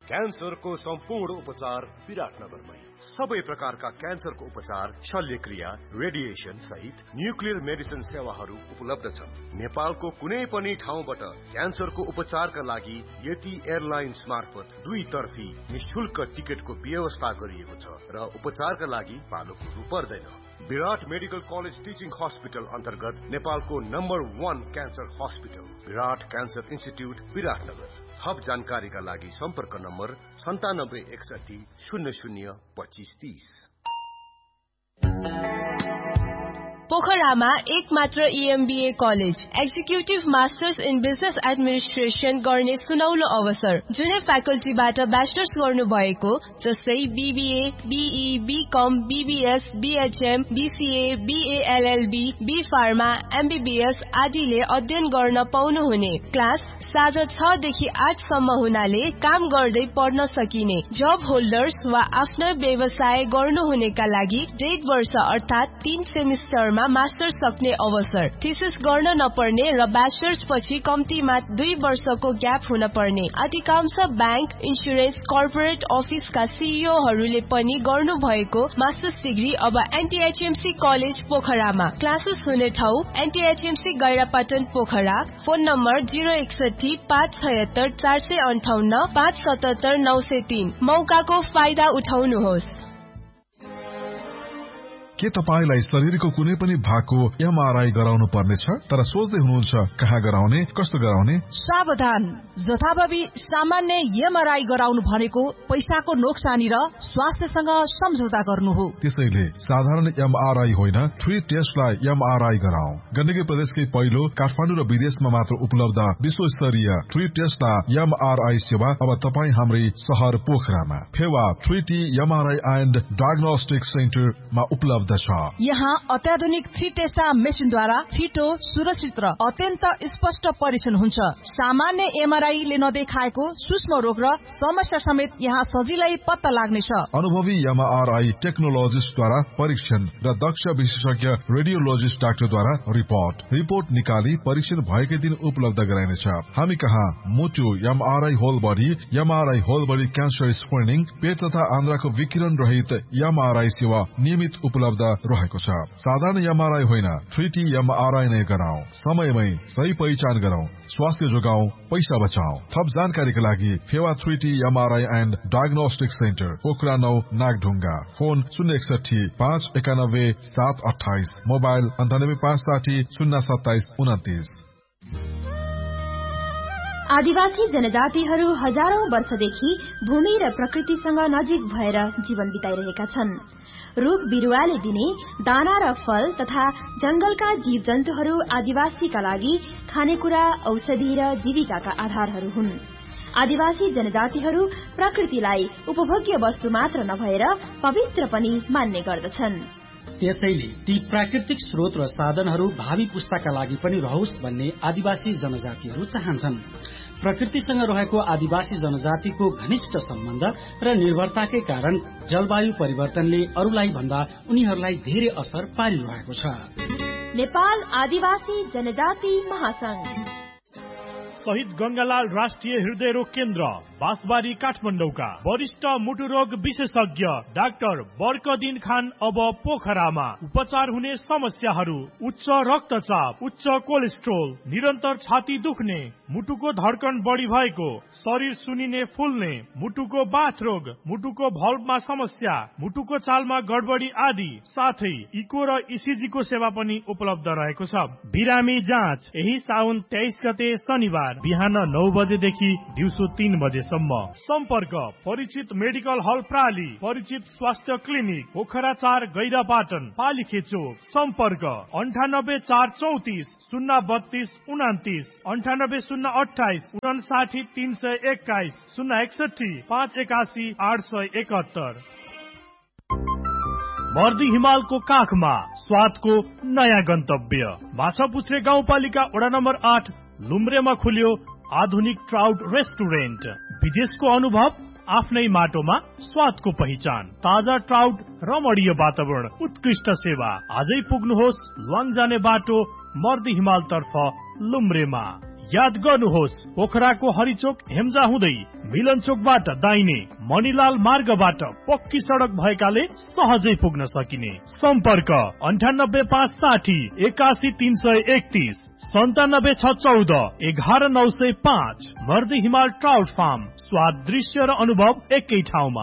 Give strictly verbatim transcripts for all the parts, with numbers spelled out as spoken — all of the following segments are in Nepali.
क्यान्सरको सम्पूर्ण उपचार विराटनगरमै। सबै प्रकारका क्यान्सरको उपचार, शल्यक्रिया, रेडिएसन सहित न्युक्लियर मेडिसिन सेवाहरू उपलब्ध छन्। नेपालको कुनै पनि ठाउँबाट क्यान्सरको उपचारका लागि यति एयरलाइन्स मार्फत दुई तर्फी निशुल्क टिकटको व्यवस्था गरिएको छ र उपचारका लागि पालो कुर्नु पर्दैन। विराट मेडिकल कलेज टिचिङ हस्पिटल अन्तर्गत नेपालको नम्बर वान क्यान्सर हस्पिटल विराट क्यान्सर इन्स्टिट्युट विराटनगर। थप जानकारीका लागि सम्पर्क नम्बर सन्तानब्बे एकसठी शून्य शून्य पच्चिस तीस। पोखरामा एक मात्र ईएमबीए college, executive masters in business administration गर्ने सुनौलो अवसर। जुनै फ्याकल्टीबाट ब्याचलर्स गर्नु भएको जस्तै BBA, be, become, BBS, BHM, BCA, BLLB, be pharma, MBBS आदिले अध्ययन गर्न पाउनुहुने। क्लास साँझ छ देखि आठ सम्म हुनाले काम गर्दै पढ्न सकिने। जब होल्डर्स वा आफ्नो व्यवसाय गर्नुहुनेका लागि डेढ वर्ष अर्थात् तीन सेमिस्टरमा मास्टर्स सक्ने अवसर। थिसिस गर्न नपर्ने र ब्याचलर्स पछि कम्तीमा दुई वर्षको ग्याप हुन पर्ने। अधिकांश ब्याङ्क, इन्सुरेन्स, कर्पोरेट अफिसका सीईओहरूले पनि गर्नु भएको मास्टर्स डिग्री अब एनटीएचएमसी कलेज पोखरामा। क्लासेस हुने ठाउँ एनटीएचएमसी गैरापाटन पोखरा। फोन नम्बर जिरो एकसठी पाँच छयत्तर चार सय अन्ठाउन्न पाँच सतहत्तर नौ सय तीन। मौकाको फाइदा उठाउनुहोस्। के तपाईलाई शरीरको कुनै पनि भागको एमआरआई गराउनु पर्नेछ तर सोच्दै हुनुहुन्छ कहाँ गराउने, कस्तो गराउने? सावधान, जथाभावी सामान्य एमआरआई गराउनु भनेको पैसाको नोक्सानी र स्वास्थ्यसँग सम्झौता गर्नु हो। त्यसैले साधारण एमआरआई होइन, थ्री टेस्टलाई एमआरआई गराऊ। गण्डकी प्रदेशकै पहिलो काठमाडौँ र विदेशमा मात्र उपलब्ध विश्वस्तरीय थ्री टेस्टलाई एमआरआई सेवा अब तपाईँ हाम्रै शहर पोखरामा Phewa three T MRI and diagnostic सेन्टरमा उपलब्ध। यहाँ अत्याधुनिक थ्री टेस्टा मेसिनद्वारा छिटो, सुरक्षित र अत्यन्त स्पष्ट परीक्षण हुन्छ। सामान्य एमआरआईले नदेखाएको सूक्ष्म रोग र समस्या समेत यहाँ सजिलै पत्ता लाग्नेछ। अनुभवी एमआरआई टेक्नोलोजिस्टद्वारा परीक्षण र दक्ष विशेषज्ञ रेडियोलोजिस्ट डाक्टरद्वारा रिपोर्ट रिपोर्ट निकाली परीक्षण भएकै दिन उपलब्ध गराइनेछ। हामी कहाँ मुटु MRI, whole body MRI, whole body cancer screening, पेट तथा आन्द्राको विकिरण रहित एमआरआई सेवा नियमित उपलब्ध रहेको छ। साधारण एमआरआई होइन, थ्री टी एमआरआई नै गराऊ। समयमै सही पहिचान गराऊ, स्वास्थ्य जोगाऊ, पैसा बचाऊ। थप जानकारीका लागि Phewa three T MRI and diagnostic centre Pokhara नौ नागढुङ्गा। फोन शून्य एकसठी पाँच एकानब्बे सात अठाइस। मोबाइल अन्ठानब्बे पाँच साठी शून्य सत्ताइस उन्तिस। आदिवासी जनजातिहरू हजारौं वर्षदेखि भूमि र प्रकृतिसँग नजिक भएर जीवन बिताइरहेका छन्। रुख बिरुवाले दिने दाना र फल तथा जंगलका जीव जन्तुहरू आदिवासीका लागि खानेकुरा, औषधि र जीविकाका आधारहरू हुन्। आदिवासी जनजातिहरू प्रकृतिलाई उपभोग्य वस्तु मात्र नभएर पवित्र पनि मान्ने गर्दछन्। त्यसैले ती प्राकृतिक स्रोत र साधनहरू भावी पुस्ताका लागि पनि रहोस् भन्ने आदिवासी जनजातिहरू चाहन्छन्। प्रकृतिसँग रहेको आदिवासी जनजातिको घनिष्ठ सम्बन्ध र निर्भरताकै कारण जलवायु परिवर्तनले अरूलाई भन्दा उनीहरूलाई धेरै असर पारिरहेको छ। नेपाल आदिवासी जनजाति महासंघ शहीद गंगालाल राष्ट्रिय हृदय रोग केन्द्र बाँसबारी काठमाडौँका वरिष्ठ मुटु रोग विशेषज्ञ डाक्टर बर्कदिन खान अब पोखरामा। उपचार हुने समस्याहरू उच्च रक्तचाप, उच्च कोलेस्ट्रोल, निरन्तर छाती दुख्ने, मुटुको धड्कन बढी भएको, शरीर सुनिने फुल्ने, मुटुको बाथ रोग, मुटुको भल्भमा समस्या, मुटुको चालमा गडबडी आदि साथै इको र इसिजीको सेवा पनि उपलब्ध रहेको छ। बिरामी जाँच यही साउन तेइस गते शनिबार बिहान नौ बजेदेखि दिउँसो तीन बजेसम्म। सम्पर्क परिचित मेडिकल हल प्राली, परिचित स्वास्थ्य क्लिनिक पोखरा चार गैरापाटन पालिखे चोक। सम्पर्क अन्ठानब्बे चार चौतिस शून्य बत्तीस उन्तिस अन्ठानब्बे शून्य अठाइस उनसाठी तीन सय एक्काइस शून्य एकसठी पाँच एकासी आठ सय एकहत्तर। मर्दी हिमालको काखमा स्वादको नयाँ गन्तव्य माछापुच्छ्रे गाउँपालिका वडा नम्बर आठ लुम्रेमा खुल्यो आधुनिक ट्राउट रेस्टुरेन्ट। विदेशको अनुभव आफ्नै माटोमा स्वादको पहिचान, ताजा ट्राउट, रमणीय वातावरण, उत्कृष्ट सेवा। आजै पुग्नुहोस् लङ जाने बाटो मर्दी हिमाल तर्फ लुम्रेमा। याद गर्नुहोस्, पोखराको हरिचोक हेम्जा हुँदै मिलन चोकबाट दाहिने मणिलाल मार्गबाट पक्की सड़क भएकाले सहजै पुग्न सकिने। सम्पर्क अन्ठानब्बे पाँच साठी एकासी तीन सय एकतीस सन्तानब्बे छ चौध एघार नौ सय पाँच। मर्दी हिमाल ट्राउट फार्म, स्वाद, दृश्य र अनुभव एकै ठाउँमा।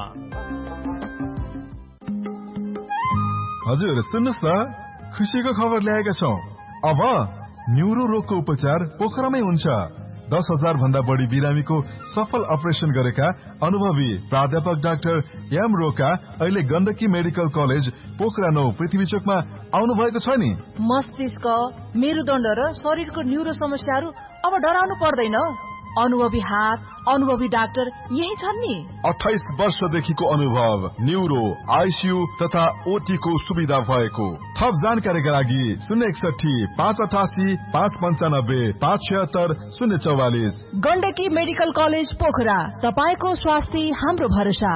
हजुर सुन्नुहोस् न, खुसीको खबर ल्याएका छौं। अब न्युरो रोगको उपचार पोखरामै हुन्छ। दस हजार भन्दा बढी बिरामीको सफल अपरेसन गरेका अनुभवी प्राध्यापक डाक्टर एम रोका अहिले गण्डकी मेडिकल कलेज पोखरा नौ पृथ्वी चोकमा आउनु भएको छ नि। मस्तिष्क, मेरुदण्ड र शरीरको न्युरो समस्याहरू अब डराउनु पर्दैन। अनुभवी हात, अनुभवी डाक्टर यही छन् नि। अठाइस वर्षदेखिको अनुभव, न्युरो, आइसियू तथा ओटी को सुविधा भएको। थप जानकारीका लागि शून्य एकसठी पाँच अठासी पाँच पन्चानब्बे पाँच छिहत्तर शून्य चौवालिस। गण्डकी मेडिकल कलेज पोखरा, तपाईको स्वास्थ्य हाम्रो भरोसा।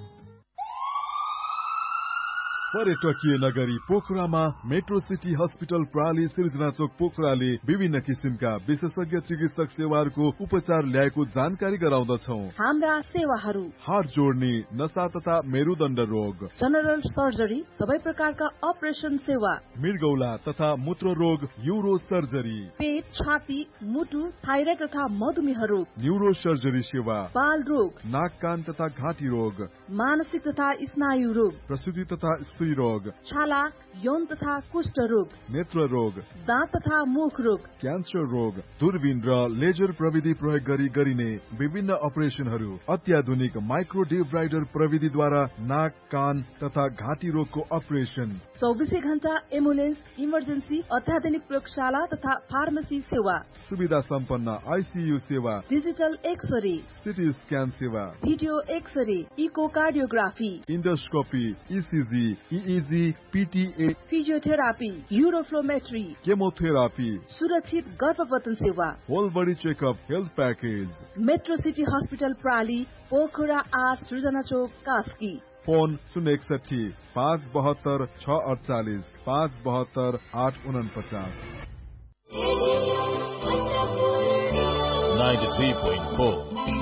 पर्यटकीय नगरी पोखरामा मेट्रो सिटी हस्पिटल प्राली सिर्जना चोक पोखराले विभिन्न किसिमका विशेषज्ञ चिकित्सक सेवाहरूको उपचार ल्याएको जानकारी गराउँदछौ। हाम्रा सेवाहरू: हात जोड्ने, नसा तथा मेरुदण्ड रोग, जनरल सर्जरी, सबै प्रकारका अपरेसन सेवा, मृगौला तथा मूत्र रोग, न्युरो सर्जरी, पेट, छाती, मुटु, थाइराइड तथा मधुमेह रोग, न्युरो सर्जरी सेवा, बाल रोग, नाक कान तथा घाँटी रोग, मानसिक तथा स्नायु रोग, प्रसुति तथा स्त्री रोग, छाला, यौन तथा कुष्ठ रोग, नेत्र रोग, दाँत तथा मुख रोग, क्यान्सर रोग, दूरबीन र लेजर प्रविधि प्रयोग गरी गरिने विभिन्न अपरेसनहरू, अत्याधुनिक माइक्रो डिब्राइडर प्रविधिद्वारा नाक कान तथा घाँटी रोगको अपरेसन, चौबिसै घण्टा एम्बुलेन्स, इमर्जेन्सी, अत्याधुनिक प्रयोगशाला तथा फार्मेसी सेवा, सुविधा सम्पन्न आइसियू सेवा, डिजिटल एक्सरे, सिटी स्क्यान सेवा, video x-ray, echocardiography, endoscopy, ECG, इइजी, पिटिए, physiotherapy, युरोफ्लोमेट्री, chemotherapy, सुरक्षित गर्भपतन सेवा, whole body checkup health package. Metro city hospital प्राली, Pokhara आठ सृजना चोक, कास्की। फोन शून्य एकसठी पाँच बहत्तर छ अडचालिस पाँच बहत्तर आठ उनपचास। ninety-three point four